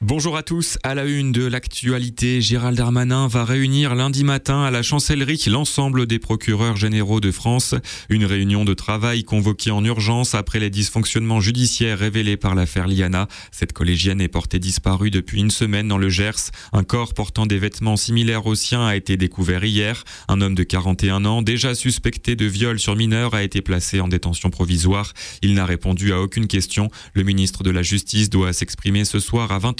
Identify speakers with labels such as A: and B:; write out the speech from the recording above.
A: Bonjour à tous, à la une de l'actualité, Gérald Darmanin va réunir lundi matin à la Chancellerie l'ensemble des procureurs généraux de France. Une réunion de travail convoquée en urgence après les dysfonctionnements judiciaires révélés par l'affaire Liana. Cette collégienne est portée disparue depuis une semaine dans le Gers. Un corps portant des vêtements similaires aux siens a été découvert hier. Un homme de 41 ans, déjà suspecté de viol sur mineur, a été placé en détention provisoire. Il n'a répondu à aucune question. Le ministre de la Justice doit s'exprimer ce soir à 20h.